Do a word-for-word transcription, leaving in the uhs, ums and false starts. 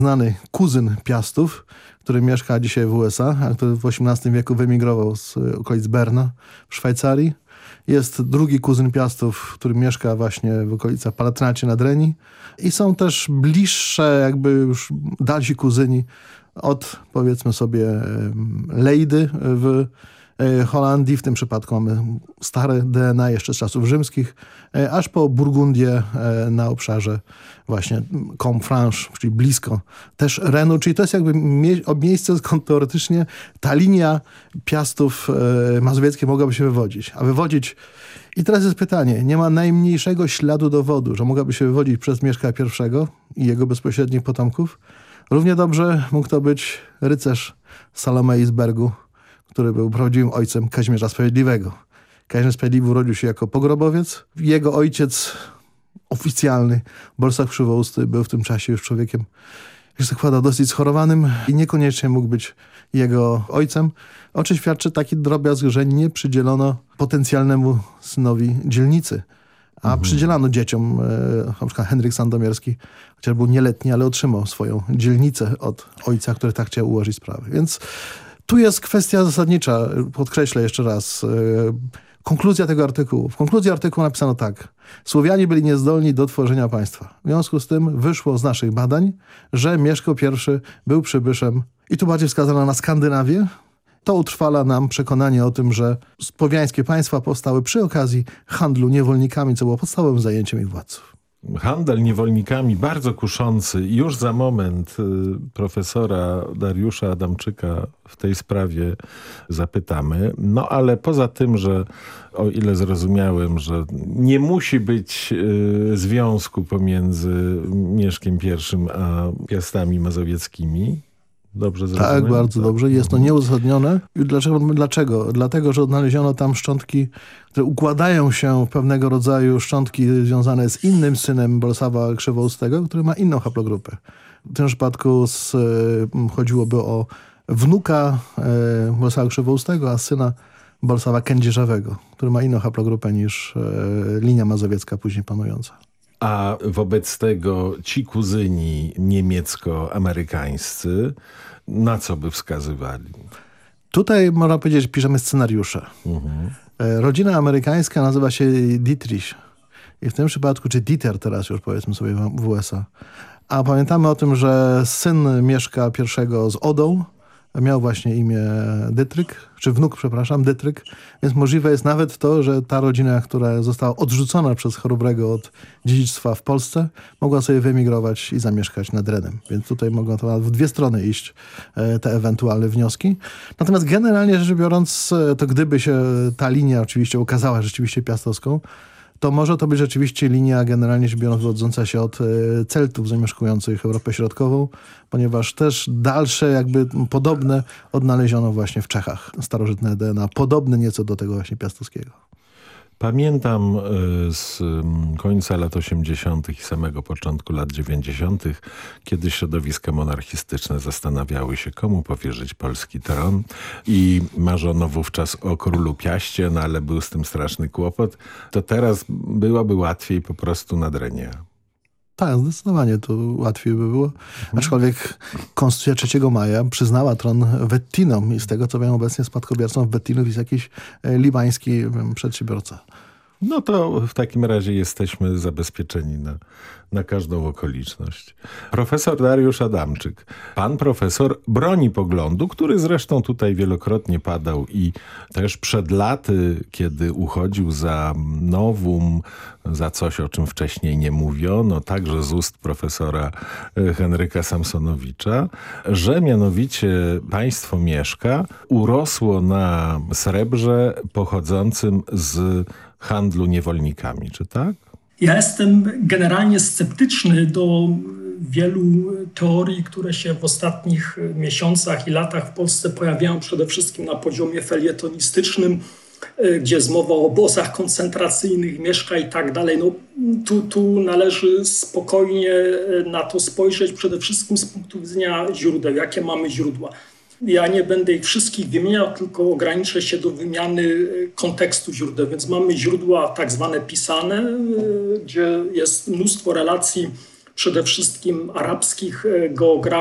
znany kuzyn Piastów, który mieszka dzisiaj w U S A, a który w osiemnastym wieku wyemigrował z okolic Berna w Szwajcarii. Jest drugi kuzyn Piastów, który mieszka właśnie w okolicach Palatynacie nad Reni. I są też bliższe, jakby już dalsi kuzyni od, powiedzmy sobie, Leydy w Holandii. W tym przypadku mamy stare D N A jeszcze z czasów rzymskich, aż po Burgundię na obszarze właśnie Combe-Franche, czyli blisko też Renu, czyli to jest jakby mie- miejsce, skąd teoretycznie ta linia Piastów mazowieckiej mogłaby się wywodzić. A wywodzić, i teraz jest pytanie, nie ma najmniejszego śladu dowodu, że mogłaby się wywodzić przez Mieszka I i jego bezpośrednich potomków. Równie dobrze mógł to być rycerz Salomei z Bergu, który był prawdziwym ojcem Kazimierza Sprawiedliwego. Kazimierz Sprawiedliwy urodził się jako pogrobowiec. Jego ojciec oficjalny, Bolesław Krzywousty, był w tym czasie już człowiekiem, jak się zakłada, dosyć schorowanym i niekoniecznie mógł być jego ojcem. O czym świadczy taki drobiazg, że nie przydzielono potencjalnemu synowi dzielnicy, a mhm. przydzielano dzieciom, e, na przykład Henryk Sandomierski, chociaż był nieletni, ale otrzymał swoją dzielnicę od ojca, który tak chciał ułożyć sprawy. Więc tu jest kwestia zasadnicza, podkreślę jeszcze raz, konkluzja tego artykułu. W konkluzji artykułu napisano tak. Słowianie byli niezdolni do tworzenia państwa. W związku z tym wyszło z naszych badań, że Mieszko I był przybyszem i tu bardziej wskazano na Skandynawię. To utrwala nam przekonanie o tym, że słowiańskie państwa powstały przy okazji handlu niewolnikami, co było podstawowym zajęciem ich władców. Handel niewolnikami bardzo kuszący. Już za moment profesora Dariusza Adamczyka w tej sprawie zapytamy. No ale poza tym, że o ile zrozumiałem, że nie musi być y, związku pomiędzy Mieszkiem I a Piastami Mazowieckimi. Dobrze zrozumiałem? Tak, bardzo dobrze. Jest to nieuzasadnione. Dlaczego? Dlaczego? Dlatego, że odnaleziono tam szczątki, które układają się w pewnego rodzaju szczątki związane z innym synem Bolesława Krzywoustego, który ma inną haplogrupę. W tym przypadku z, chodziłoby o wnuka e, Bolesława Krzywoustego, a syna Bolesława Kędzierzawego, który ma inną haplogrupę niż e, linia mazowiecka później panująca. A wobec tego ci kuzyni niemiecko-amerykańscy na co by wskazywali? Tutaj można powiedzieć, że piszemy scenariusze. Mhm. Rodzina amerykańska nazywa się Dietrich. I w tym przypadku, czy Dieter teraz już powiedzmy sobie w U S A. A pamiętamy o tym, że syn Mieszka I z Odą miał właśnie imię Dietrich, czy wnuk, przepraszam, Dietrich. Więc możliwe jest nawet to, że ta rodzina, która została odrzucona przez Chrobrego od dziedzictwa w Polsce, mogła sobie wyemigrować i zamieszkać nad Renem. Więc tutaj mogą to w dwie strony iść te ewentualne wnioski. Natomiast generalnie rzecz biorąc, to gdyby się ta linia oczywiście okazała rzeczywiście piastowską, to może to być rzeczywiście linia generalnie rzecz biorąc wywodząca się od Celtów zamieszkujących Europę Środkową, ponieważ też dalsze jakby podobne odnaleziono właśnie w Czechach. Starożytne D N A, podobne nieco do tego właśnie piastowskiego. Pamiętam z końca lat osiemdziesiątych i samego początku lat dziewięćdziesiątych, kiedy środowiska monarchistyczne zastanawiały się, komu powierzyć polski tron i marzono wówczas o królu Piaście, no ale był z tym straszny kłopot, to teraz byłoby łatwiej po prostu nad Renie. Tak, zdecydowanie to łatwiej by było. Aczkolwiek Konstytucja trzeciego maja przyznała tron Wettinom i z tego co wiem obecnie spadkobiercą Wettinów jest jakiś libański przedsiębiorca. No to w takim razie jesteśmy zabezpieczeni na, na każdą okoliczność. Profesor Dariusz Adamczyk. Pan profesor broni poglądu, który zresztą tutaj wielokrotnie padał i też przed laty, kiedy uchodził za novum, za coś, o czym wcześniej nie mówiono, także z ust profesora Henryka Samsonowicza, że mianowicie państwo Mieszka urosło na srebrze pochodzącym z handlu niewolnikami, czy tak? Ja jestem generalnie sceptyczny do wielu teorii, które się w ostatnich miesiącach i latach w Polsce pojawiają przede wszystkim na poziomie felietonistycznym, gdzie jest mowa o obozach koncentracyjnych, Mieszka i tak dalej. No, tu, tu należy spokojnie na to spojrzeć przede wszystkim z punktu widzenia źródeł. Jakie mamy źródła? Ja nie będę ich wszystkich wymieniał, tylko ograniczę się do wymiany kontekstu źródeł. Więc mamy źródła tak zwane pisane, gdzie jest mnóstwo relacji przede wszystkim arabskich geografów,